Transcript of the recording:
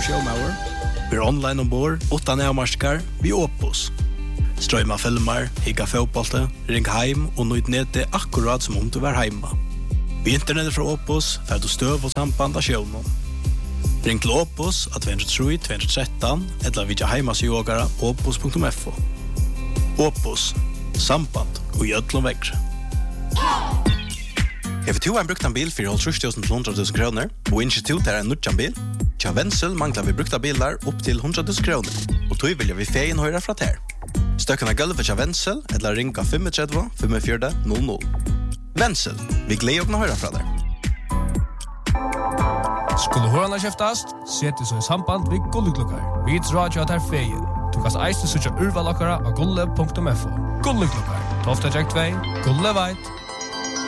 showmauer. Vi online ombord, utan avmarskar, vi Opus. Strøyma filmer, higga fotbollte, ring heim og nøyt nete akkurat som om du var heima. Vi internettet fra Opus, fer du støv og samband av sjøvnen. Ring til Opus av 203-213, eller vidja heimasjågara opus.fo. Opus, samband og gjødlom vekkre. Hever du en brukta bil for 30.000 kroner, og institut er en nødjan bil? Tja Wenzel manglar vi brukta bilar opp til 100.000 kroner, og tog vilja vi feien høyra fra ter. Støkken av gulvet tja Wenzel, eller ringa 35-45-00. Wenzel, vi gleder å høyra fra der. Skulle hørna kjeftast, sette så i samband vi gulleklukkar. Vi drar jo at her feien. Du kan eiste søtja urvalakara av gulle.fo. Gulleklukkar, 12.2, gulle veit.